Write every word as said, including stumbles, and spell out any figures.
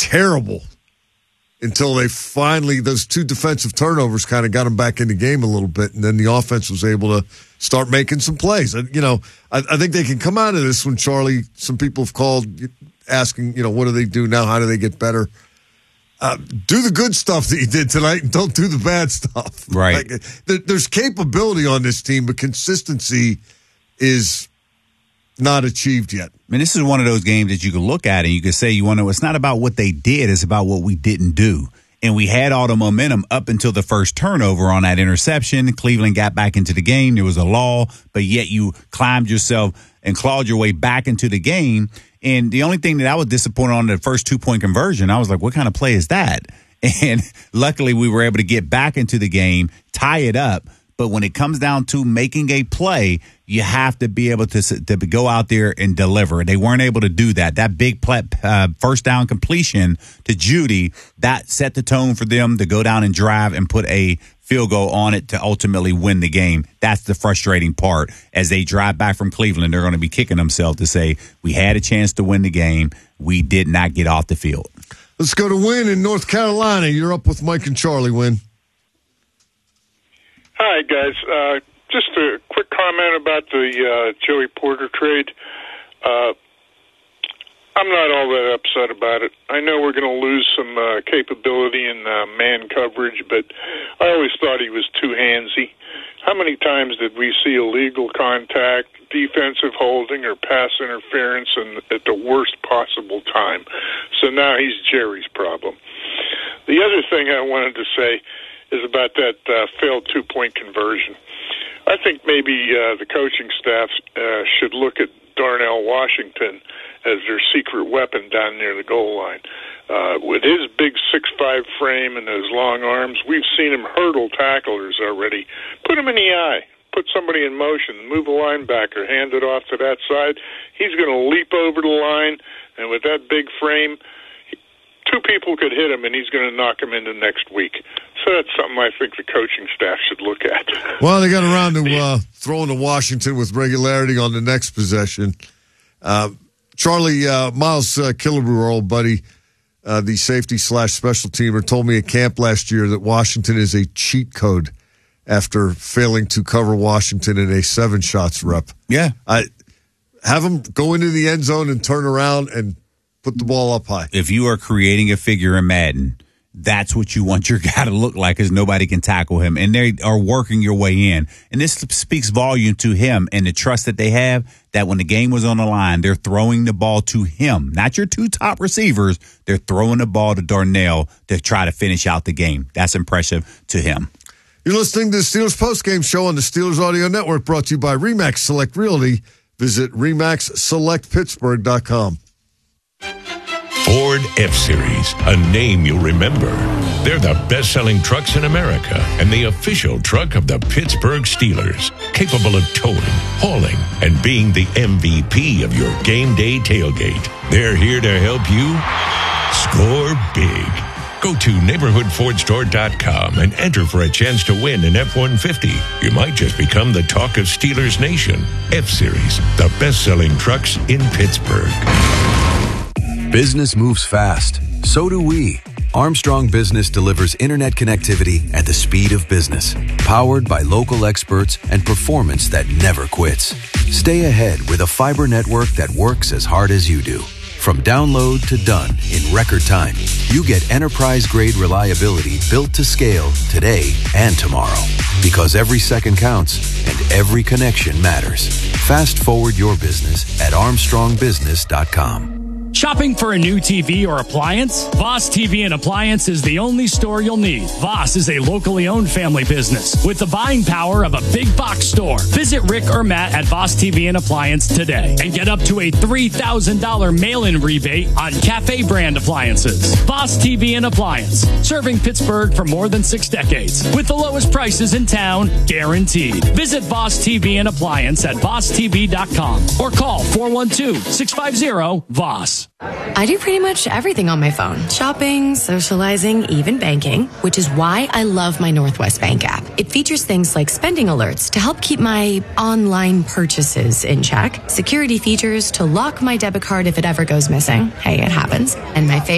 terrible until they finally, those two defensive turnovers kind of got them back in the game a little bit, and then the offense was able to start making some plays. And, you know, I, I think they can come out of this one, Charlie. Some people have called asking, you know, what do they do now? How do they get better? Uh, do the good stuff that you did tonight and don't do the bad stuff. Right. Like, there, there's capability on this team, but consistency is not achieved yet. I mean, this is one of those games that you can look at and you can say, you want to know, it's not about what they did, it's about what we didn't do. And we had all the momentum up until the first turnover on that interception. Cleveland got back into the game. There was a lull, but yet you climbed yourself and clawed your way back into the game. And the only thing that I was disappointed on the first two-point conversion, I was like, what kind of play is that? And luckily we were able to get back into the game, tie it up. But when it comes down to making a play, you have to be able to, to go out there and deliver. They weren't able to do that. That big play, uh, first down completion to Judy, that set the tone for them to go down and drive and put a field goal on it to ultimately win the game. That's the frustrating part. As they drive back from Cleveland, they're going to be kicking themselves to say, we had a chance to win the game. We did not get off the field. Let's go to Win in North Carolina. You're up with Mike and Charlie, Win. Hi, guys. Uh, just a quick comment about the uh, Joey Porter trade. Uh, I'm not all that upset about it. I know we're going to lose some uh, capability in uh, man coverage, but I always thought he was too handsy. How many times did we see illegal contact, defensive holding, or pass interference in, at the worst possible time? So now he's Jerry's problem. The other thing I wanted to say is about that uh, failed two-point conversion. I think maybe uh, the coaching staff uh, should look at Darnell Washington as their secret weapon down near the goal line. Uh, with his big six five frame and those long arms, we've seen him hurdle tacklers already. Put him in the eye. Put somebody in motion. Move a linebacker. Hand it off to that side. He's going to leap over the line, and with that big frame, two people could hit him, and he's going to knock him into next week. So that's something I think the coaching staff should look at. Well, they got around to uh, throwing to Washington with regularity on the next possession. Uh, Charlie, uh, Miles uh, Killebrew, our old buddy, uh, the safety slash special teamer, told me at camp last year that Washington is a cheat code after failing to cover Washington in a seven shots rep. Yeah. I have them go into the end zone and turn around and put the ball up high. If you are creating a figure in Madden, that's what you want your guy to look like, because nobody can tackle him. And they are working your way in. And this speaks volume to him and the trust that they have, that when the game was on the line, they're throwing the ball to him, not your two top receivers. They're throwing the ball to Darnell to try to finish out the game. That's impressive to him. You're listening to the Steelers postgame show on the Steelers Audio Network, brought to you by RE/MAX Select Realty. Visit remax select pittsburgh dot com. Ford F-Series, a name you'll remember. They're the best-selling trucks in America and the official truck of the Pittsburgh Steelers, capable of towing, hauling, and being the M V P of your game day tailgate. They're here to help you score big. Go to neighborhood ford store dot com and enter for a chance to win an F one fifty. You might just become the talk of Steelers Nation. F-Series, the best-selling trucks in Pittsburgh. Business moves fast. So do we. Armstrong Business delivers internet connectivity at the speed of business, powered by local experts and performance that never quits. Stay ahead with a fiber network that works as hard as you do. From download to done in record time, you get enterprise-grade reliability built to scale today and tomorrow. Because every second counts and every connection matters. Fast forward your business at armstrong business dot com. Shopping for a new T V or appliance? Voss T V and Appliance is the only store you'll need. Voss is a locally owned family business with the buying power of a big box store. Visit Rick or Matt at Voss T V and Appliance today and get up to a three thousand dollars mail-in rebate on Cafe brand appliances. Voss T V and Appliance, serving Pittsburgh for more than six decades with the lowest prices in town, guaranteed. Visit Voss T V and Appliance at voss t v dot com or call four one two, six five zero, Voss. I do pretty much everything on my phone. Shopping, socializing, even banking, which is why I love my Northwest Bank app. It features things like spending alerts to help keep my online purchases in check, security features to lock my debit card if it ever goes missing. Hey, it happens. And my favorite